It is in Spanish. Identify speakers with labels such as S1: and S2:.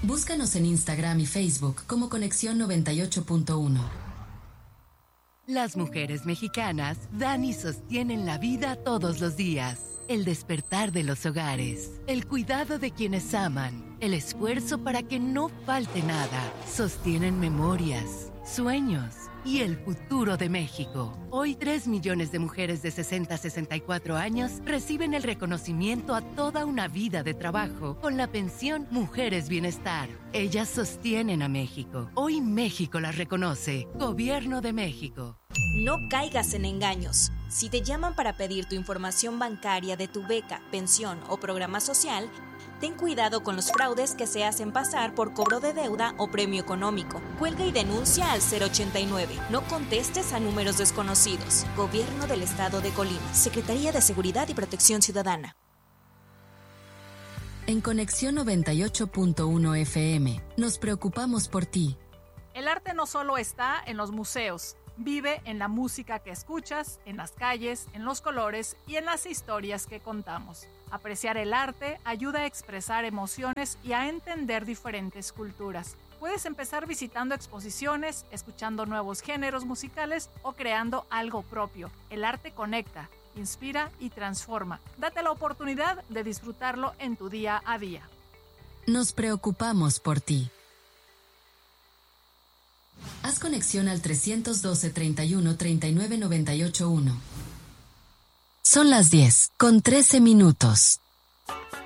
S1: Búscanos en Instagram y Facebook como Conexión 98.1.
S2: Las mujeres mexicanas dan y sostienen la vida todos los días. El despertar de los hogares, el cuidado de quienes aman, el esfuerzo para que no falte nada. Sostienen memorias, sueños y el futuro de México. Hoy 3 millones de mujeres de 60 a 64 años reciben el reconocimiento a toda una vida de trabajo con la pensión Mujeres Bienestar. Ellas sostienen a México. Hoy México las reconoce. Gobierno de México.
S3: No caigas en engaños. Si te llaman para pedir tu información bancaria de tu beca, pensión o programa social, ten cuidado con los fraudes que se hacen pasar por cobro de deuda o premio económico. Cuelga y denuncia al 089. No contestes a números desconocidos. Gobierno del Estado de Colima. Secretaría de Seguridad y Protección Ciudadana.
S1: En Conexión 98.1 FM, nos preocupamos por ti.
S4: El arte no solo está en los museos. Vive en la música que escuchas, en las calles, en los colores y en las historias que contamos. Apreciar el arte ayuda a expresar emociones y a entender diferentes culturas. Puedes empezar visitando exposiciones, escuchando nuevos géneros musicales o creando algo propio. El arte conecta, inspira y transforma. Date la oportunidad de disfrutarlo en tu día a día.
S1: Nos preocupamos por ti. Haz conexión al 312 31 39 98 1. Son las 10:13 minutos.